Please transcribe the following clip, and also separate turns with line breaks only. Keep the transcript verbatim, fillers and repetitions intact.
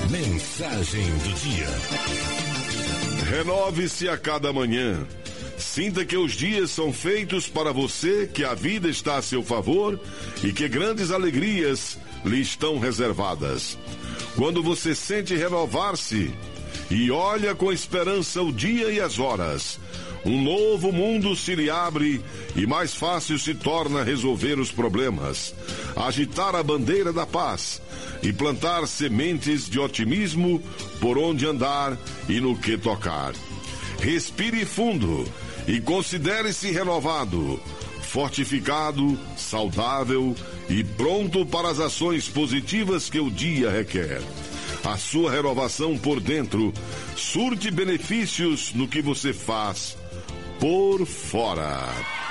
Mensagem do dia.
Renove-se a cada manhã. Sinta que os dias são feitos para você, que a vida está a seu favor e que grandes alegrias lhe estão reservadas. Quando você sente renovar-se e olha com esperança o dia e as horas, um novo mundo se lhe abre e mais fácil se torna resolver os problemas, agitar a bandeira da paz e plantar sementes de otimismo por onde andar e no que tocar. Respire fundo e considere-se renovado, fortificado, saudável e pronto para as ações positivas que o dia requer. A sua renovação por dentro surte benefícios no que você faz por fora.